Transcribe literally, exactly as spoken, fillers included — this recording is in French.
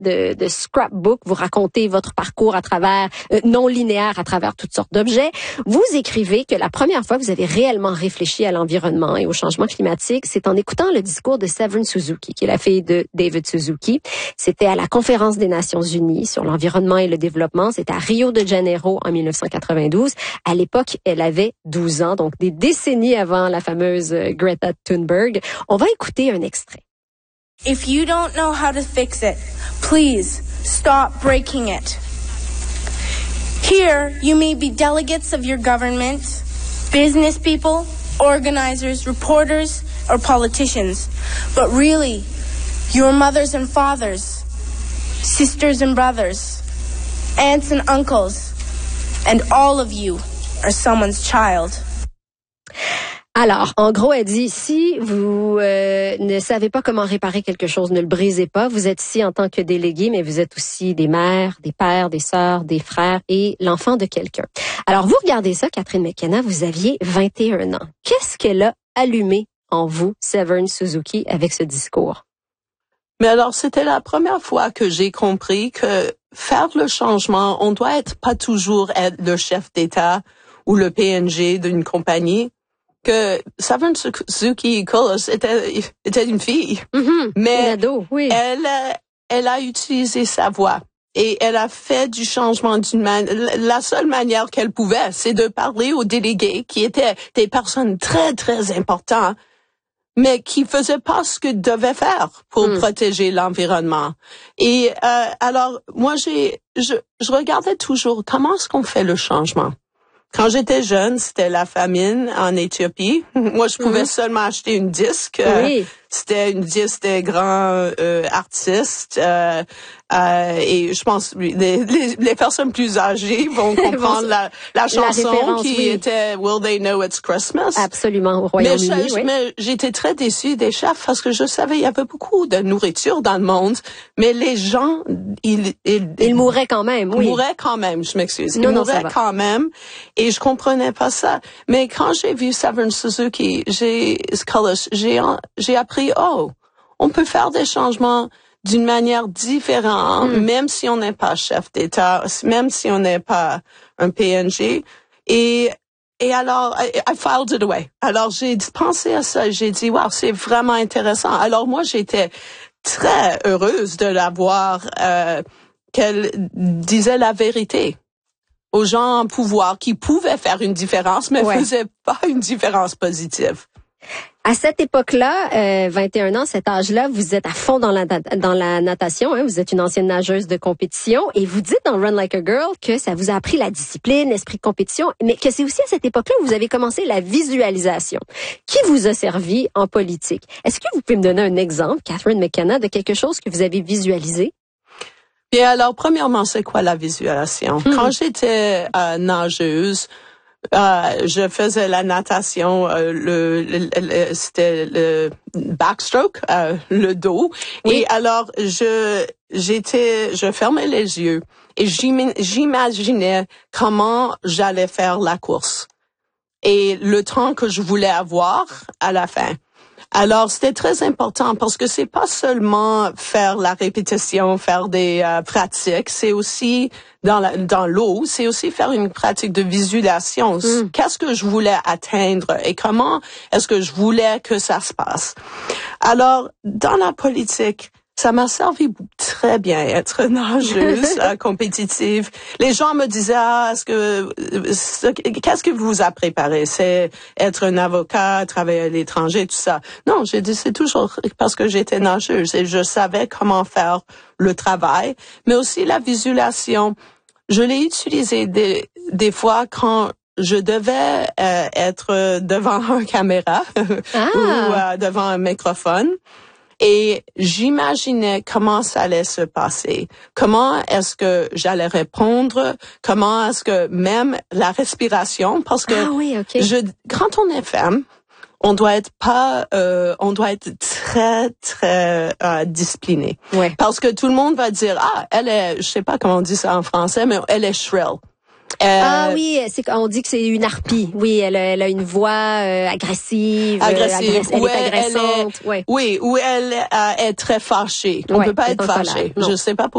de, de scrapbook. Vous racontez votre parcours à travers, euh, non linéaire, à travers toutes sortes d'objets. Vous écrivez que la première fois que vous avez réellement réfléchi à l'environnement et au changement climatique, c'est en écoutant le discours de Severin Suzuki, qui est la fille de David Suzuki. C'était à la Conférence des Nations Unies sur l'environnement et le développement. C'était à Rio de Janeiro en mille neuf cent quatre-vingt-douze. À l'époque, elle avait douze ans, donc des décennies avant la fameuse Greta Thunberg. On va écouter un extrait. If you don't know how to fix it, please stop breaking it. Here, you may be delegates of your government, business people, organizers, reporters, or politicians, but really, your mothers and fathers, sisters and brothers, aunts and uncles, and all of you are someone's child. Alors, en gros, elle dit, si vous euh, ne savez pas comment réparer quelque chose, ne le brisez pas. Vous êtes ici en tant que délégué, mais vous êtes aussi des mères, des pères, des sœurs, des frères et l'enfant de quelqu'un. Alors, vous regardez ça, Catherine McKenna, vous aviez vingt et un ans. Qu'est-ce qu'elle a allumé en vous, Severin Suzuki, avec ce discours? Mais alors, c'était la première fois que j'ai compris que faire le changement, on doit être pas toujours être le chef d'État ou le P N G d'une compagnie. Que Severin Suzuki Colas était, était une fille, mm-hmm, mais une ado, oui. elle, elle a utilisé sa voix et elle a fait du changement d'une manière. La seule manière qu'elle pouvait, c'est de parler aux délégués qui étaient des personnes très très importantes, mais qui faisaient pas ce qu'ils devaient faire pour mm. protéger l'environnement. Et euh, alors moi j'ai, je, je regardais toujours comment est-ce qu'on fait le changement. Quand j'étais jeune, c'était la famine en Éthiopie. Moi, je pouvais mm-hmm. seulement acheter une disque. Oui. Euh, c'était une disque des grands euh, artistes. Euh, euh, et je pense les, les, les personnes plus âgées vont comprendre la, la chanson la qui oui. était Will They Know It's Christmas. Absolument, au Royaume-Uni. Mais, je, oui. mais j'étais très déçue des chefs parce que je savais il y avait beaucoup de nourriture dans le monde, mais les gens, ils ils, ils mouraient quand même. Oui. Ils mouraient quand même. Je m'excuse. Ils non, non, mouraient quand même. Et je comprenais pas ça. Mais quand j'ai vu Severin Suzuki, j'ai j'ai j'ai appris oh, on peut faire des changements d'une manière différente, mm. même si on n'est pas chef d'État, même si on n'est pas un P N G. Et et alors, I, I filed it away. Alors j'ai pensé à ça, j'ai dit wow, c'est vraiment intéressant. Alors moi j'étais très heureuse de la voir euh, qu'elle disait la vérité aux gens en pouvoir qui pouvaient faire une différence, mais ouais. faisaient pas une différence positive. À cette époque-là, euh, vingt et un ans, cet âge-là, vous êtes à fond dans la dans la natation. Hein, vous êtes une ancienne nageuse de compétition et vous dites dans Run Like a Girl que ça vous a appris la discipline, l'esprit de compétition, mais que c'est aussi à cette époque-là où vous avez commencé la visualisation, qui vous a servi en politique. Est-ce que vous pouvez me donner un exemple, Catherine McKenna, de quelque chose que vous avez visualisé? Bien alors, premièrement, c'est quoi la visualisation? Hmm. Quand j'étais euh, nageuse, Euh, je faisais la natation, euh, le, le, le c'était le backstroke, euh, le dos. Oui. Et alors, je, j'étais, je fermais les yeux et j'imaginais comment j'allais faire la course et le temps que je voulais avoir à la fin. Alors, c'était très important parce que c'est pas seulement faire la répétition, faire des euh, pratiques, c'est aussi dans la, dans l'eau, c'est aussi faire une pratique de visualisation. Mm. Qu'est-ce que je voulais atteindre et comment est-ce que je voulais que ça se passe? Alors, dans la politique, ça m'a servi très bien être nageuse euh, compétitive. Les gens me disaient ah, est-ce que ce, qu'est-ce que vous a préparé? C'est être un avocat, travailler à l'étranger, tout ça. Non, j'ai dit c'est toujours parce que j'étais nageuse et je savais comment faire le travail, mais aussi la visualisation. Je l'ai utilisée des des fois quand je devais euh, être devant une caméra ah. ou euh, devant un microphone. Et j'imaginais comment ça allait se passer. Comment est-ce que j'allais répondre? Comment est-ce que même la respiration, parce que ah oui, okay. je, quand on est femme, on doit être pas, euh, on doit être très très euh, discipliné. Ouais. Parce que tout le monde va dire ah elle est, je sais pas comment on dit ça en français, mais elle est shrill. Euh, ah oui, c'est on dit que c'est une harpie. Oui, elle a, elle a une voix euh, agressive, agressive. Euh, agress, elle ouais, est agressante. Elle est, ouais. Oui, ou elle euh, est très fâchée. On ouais, peut pas être fâché. Je sais pas pourquoi.